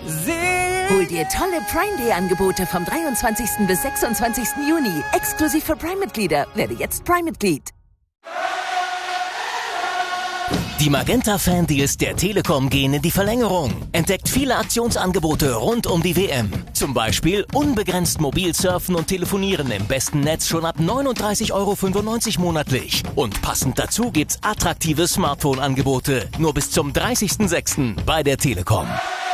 Hol dir tolle Prime Day Angebote vom 23. bis 26. Juni. Exklusiv für Prime-Mitglieder. Werde jetzt Prime-Mitglied. Die Magenta-Fan-Deals der Telekom gehen in die Verlängerung. Entdeckt viele Aktionsangebote rund um die WM. Zum Beispiel unbegrenzt mobil surfen und telefonieren im besten Netz schon ab 39,95 € monatlich. Und passend dazu gibt's attraktive Smartphone-Angebote. Nur bis zum 30.06. bei der Telekom.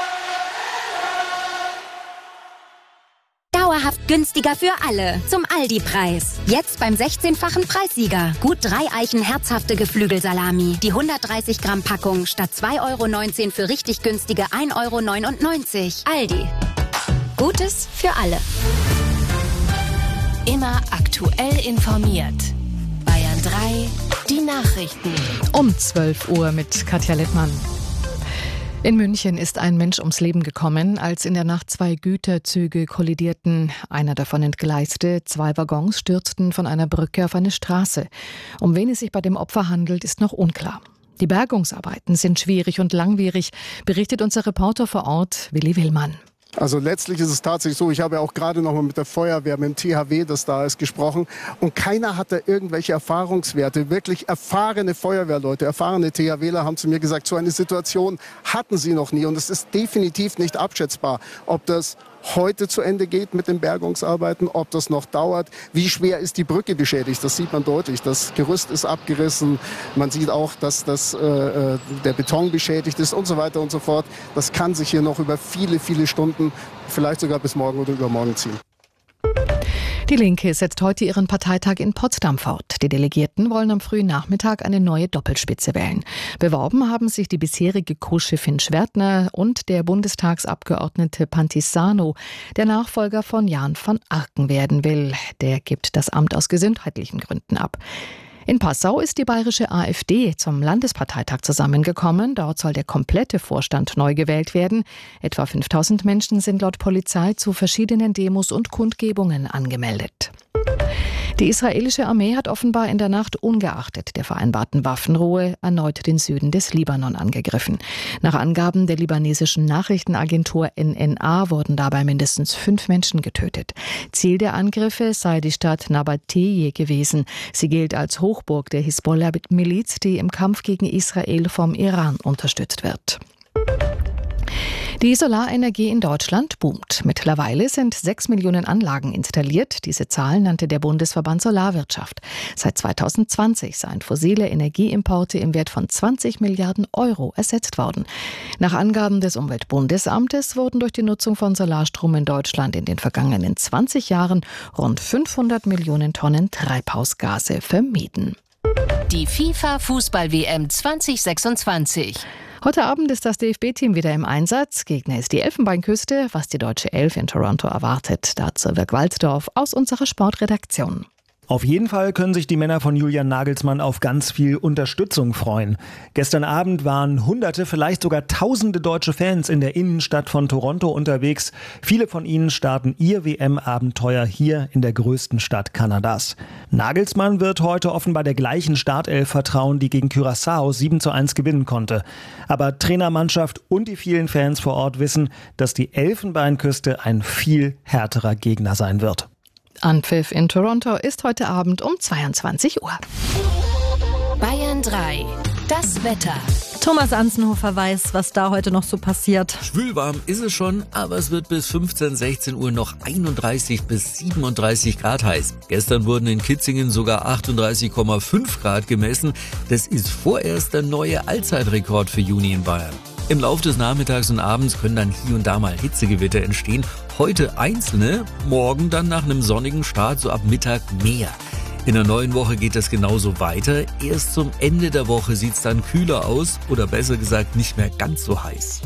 Dauerhaft günstiger für alle. Zum Aldi-Preis. Jetzt beim 16-fachen Preissieger. Gut 3 Eichen herzhafte Geflügelsalami. Die 130 Gramm Packung statt 2,19 € für richtig günstige 1,99 €. Aldi. Gutes für alle. Immer aktuell informiert. Bayern 3, die Nachrichten. Um 12 Uhr mit Katja Littmann. In München ist ein Mensch ums Leben gekommen, als in der Nacht 2 Güterzüge kollidierten. Einer davon entgleiste, 2 Waggons stürzten von einer Brücke auf eine Straße. Um wen es sich bei dem Opfer handelt, ist noch unklar. Die Bergungsarbeiten sind schwierig und langwierig, berichtet unser Reporter vor Ort, Willi Willmann. Also letztlich ist es tatsächlich so, ich habe ja auch gerade noch mal mit der Feuerwehr, mit dem THW, das da ist, gesprochen. Und keiner hatte irgendwelche Erfahrungswerte. Wirklich erfahrene Feuerwehrleute, erfahrene THWler haben zu mir gesagt, so eine Situation hatten sie noch nie. Und es ist definitiv nicht abschätzbar, ob das heute zu Ende geht mit den Bergungsarbeiten, ob das noch dauert. Wie schwer ist die Brücke beschädigt? Das sieht man deutlich. Das Gerüst ist abgerissen. Man sieht auch, dass der Beton beschädigt ist und so weiter und so fort. Das kann sich hier noch über viele, viele Stunden, vielleicht sogar bis morgen oder übermorgen ziehen. Die Linke setzt heute ihren Parteitag in Potsdam fort. Die Delegierten wollen am frühen Nachmittag eine neue Doppelspitze wählen. Beworben haben sich die bisherige Co-Chefin Schwertner und der Bundestagsabgeordnete Pantisano, der Nachfolger von Jan van Arken werden will. Der gibt das Amt aus gesundheitlichen Gründen ab. In Passau ist die bayerische AfD zum Landesparteitag zusammengekommen. Dort soll der komplette Vorstand neu gewählt werden. Etwa 5000 Menschen sind laut Polizei zu verschiedenen Demos und Kundgebungen angemeldet. Die israelische Armee hat offenbar in der Nacht ungeachtet der vereinbarten Waffenruhe erneut den Süden des Libanon angegriffen. Nach Angaben der libanesischen Nachrichtenagentur NNA wurden dabei mindestens 5 Menschen getötet. Ziel der Angriffe sei die Stadt Nabateye gewesen. Sie gilt als Hochburg der Hisbollah-Miliz, die im Kampf gegen Israel vom Iran unterstützt wird. Die Solarenergie in Deutschland boomt. Mittlerweile sind 6 Millionen Anlagen installiert. Diese Zahl nannte der Bundesverband Solarwirtschaft. Seit 2020 seien fossile Energieimporte im Wert von 20 Milliarden € ersetzt worden. Nach Angaben des Umweltbundesamtes wurden durch die Nutzung von Solarstrom in Deutschland in den vergangenen 20 Jahren rund 500 Millionen Tonnen Treibhausgase vermieden. Die FIFA-Fußball-WM 2026. Heute Abend ist das DFB-Team wieder im Einsatz. Gegner ist die Elfenbeinküste. Was die deutsche Elf in Toronto erwartet, dazu Dirk Walzdorf aus unserer Sportredaktion. Auf jeden Fall können sich die Männer von Julian Nagelsmann auf ganz viel Unterstützung freuen. Gestern Abend waren Hunderte, vielleicht sogar Tausende deutsche Fans in der Innenstadt von Toronto unterwegs. Viele von ihnen starten ihr WM-Abenteuer hier in der größten Stadt Kanadas. Nagelsmann wird heute offenbar der gleichen Startelf vertrauen, die gegen Curaçao 7:1 gewinnen konnte. Aber Trainermannschaft und die vielen Fans vor Ort wissen, dass die Elfenbeinküste ein viel härterer Gegner sein wird. Anpfiff in Toronto ist heute Abend um 22 Uhr. Bayern 3, das Wetter. Thomas Anzenhofer weiß, was da heute noch so passiert. Schwülwarm ist es schon, aber es wird bis 15, 16 Uhr noch 31 bis 37 Grad heiß. Gestern wurden in Kitzingen sogar 38,5 Grad gemessen. Das ist vorerst der neue Allzeitrekord für Juni in Bayern. Im Laufe des Nachmittags und Abends können dann hier und da mal Hitzegewitter entstehen. Heute einzelne, morgen dann nach einem sonnigen Start so ab Mittag mehr. In der neuen Woche geht das genauso weiter. Erst zum Ende der Woche sieht es dann kühler aus oder besser gesagt nicht mehr ganz so heiß.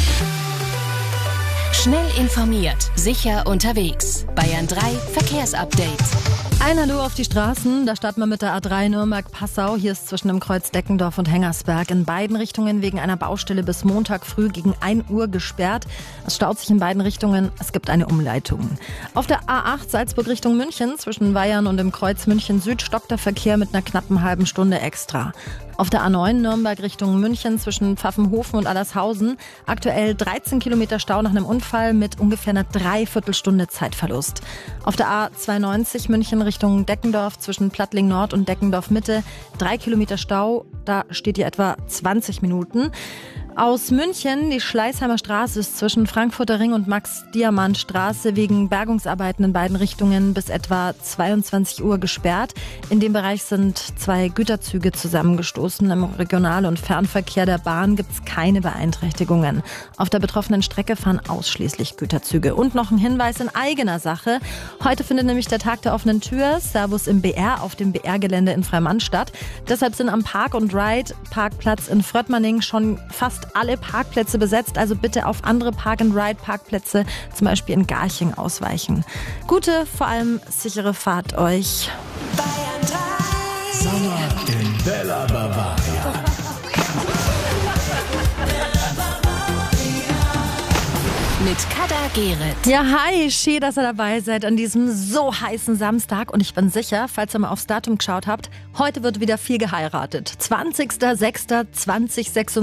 Schnell informiert, sicher unterwegs. Bayern 3 Verkehrsupdate. Ein Hallo auf die Straßen. Da starten wir mit der A3 Nürnberg-Passau. Hier ist zwischen dem Kreuz Deckendorf und Hengersberg in beiden Richtungen wegen einer Baustelle bis Montag früh gegen 1 Uhr gesperrt. Es staut sich in beiden Richtungen. Es gibt eine Umleitung. Auf der A8 Salzburg Richtung München zwischen Weyern und dem Kreuz München Süd stockt der Verkehr mit einer knappen halben Stunde extra. Auf der A9 Nürnberg Richtung München zwischen Pfaffenhofen und Allershausen aktuell 13 Kilometer Stau nach einem Unfall mit ungefähr einer Dreiviertelstunde Zeitverlust. Auf der A92 München Richtung Deckendorf zwischen Plattling Nord und Deckendorf Mitte 3 Kilometer Stau, da steht ihr etwa 20 Minuten. Aus München, die Schleißheimer Straße ist zwischen Frankfurter Ring und Max-Diamant-Straße wegen Bergungsarbeiten in beiden Richtungen bis etwa 22 Uhr gesperrt. In dem Bereich sind 2 Güterzüge zusammengestoßen. Im Regional- und Fernverkehr der Bahn gibt es keine Beeinträchtigungen. Auf der betroffenen Strecke fahren ausschließlich Güterzüge. Und noch ein Hinweis in eigener Sache. Heute findet nämlich der Tag der offenen Tür, Servus im BR, auf dem BR-Gelände in Freimann statt. Deshalb sind am Park and Ride Parkplatz in Fröttmanning schon fast alle Parkplätze besetzt, also bitte auf andere Park-and-Ride-Parkplätze, zum Beispiel in Garching, ausweichen. Gute, vor allem sichere Fahrt euch. Sommer in Bella Bavaria. Mit Kada Gerrit. Ja, hi, schön, dass ihr dabei seid an diesem so heißen Samstag. Und ich bin sicher, falls ihr mal aufs Datum geschaut habt, heute wird wieder viel geheiratet. 20.06.2026.